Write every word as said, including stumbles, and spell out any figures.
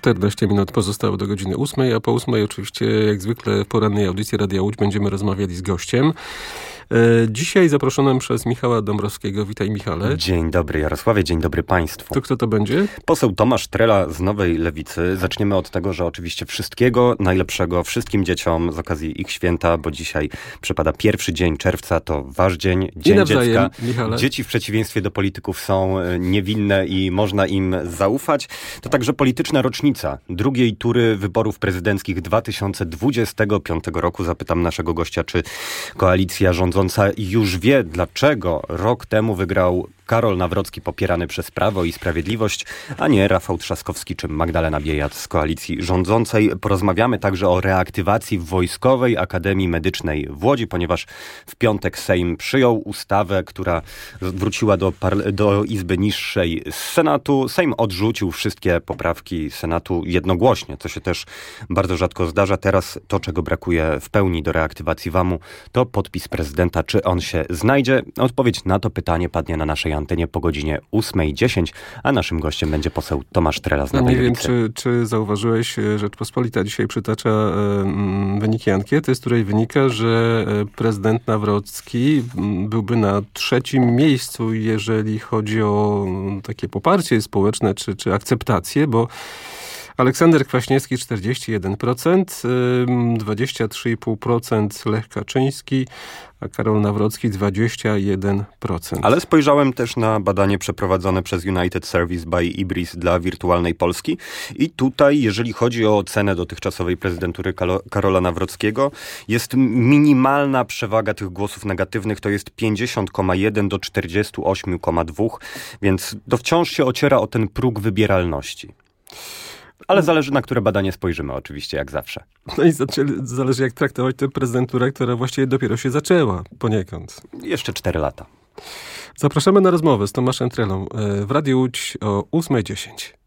czternaście minut pozostało do godziny ósmej, a po ósmej oczywiście jak zwykle w porannej audycji Radia Łódź będziemy rozmawiali z gościem. Dzisiaj zaproszonym przez Michała Dąbrowskiego. Witaj, Michale. Dzień dobry, Jarosławie, dzień dobry państwu. To kto to będzie? Poseł Tomasz Trela z Nowej Lewicy. Zaczniemy od tego, że oczywiście wszystkiego najlepszego wszystkim dzieciom z okazji ich święta, bo dzisiaj przypada pierwszy dzień czerwca, to wasz dzień, Dzień I nawzajem, Dziecka. Michale. Dzieci w przeciwieństwie do polityków są niewinne i można im zaufać. To także polityczna rocznica drugiej tury wyborów prezydenckich dwa tysiące dwudziestego piątego roku. Zapytam naszego gościa, czy koalicja rządząca już wie, dlaczego rok temu wygrał Karol Nawrocki popierany przez Prawo i Sprawiedliwość, a nie Rafał Trzaskowski czy Magdalena Biejat z koalicji rządzącej. Porozmawiamy także o reaktywacji Wojskowej Akademii Medycznej w Łodzi, ponieważ w piątek Sejm przyjął ustawę, która wróciła do, par- do Izby Niższej z Senatu. Sejm odrzucił wszystkie poprawki Senatu jednogłośnie, co się też bardzo rzadko zdarza. Teraz to, czego brakuje w pełni do reaktywacji W A M-u, to podpis prezydenta. Czy on się znajdzie? Odpowiedź na to pytanie padnie na naszej antenie po godzinie ósmej dziesięć, a naszym gościem będzie poseł Tomasz Trela z Nowej Nie wiem, Lewicy. czy, czy zauważyłeś, Rzeczpospolita dzisiaj przytacza e, wyniki ankiety, z której wynika, że prezydent Nawrocki byłby na trzecim miejscu, jeżeli chodzi o takie poparcie społeczne, czy, czy akceptację, bo Aleksander Kwaśniewski czterdzieści jeden procent, dwadzieścia trzy i pół procent Lech Kaczyński, a Karol Nawrocki dwadzieścia jeden procent. Ale spojrzałem też na badanie przeprowadzone przez United Service by Ibris dla Wirtualnej Polski i tutaj, jeżeli chodzi o ocenę dotychczasowej prezydentury Kalo- Karola Nawrockiego, jest minimalna przewaga tych głosów negatywnych, to jest pięćdziesiąt przecinek jeden do czterdzieści osiem przecinek dwa, więc to wciąż się ociera o ten próg wybieralności. Ale zależy, na które badanie spojrzymy, oczywiście, jak zawsze. No i zależy, jak traktować tę prezydenturę, która właściwie dopiero się zaczęła poniekąd. Jeszcze cztery lata. Zapraszamy na rozmowę z Tomaszem Trelą w Radiu Łódź o ósma dziesięć.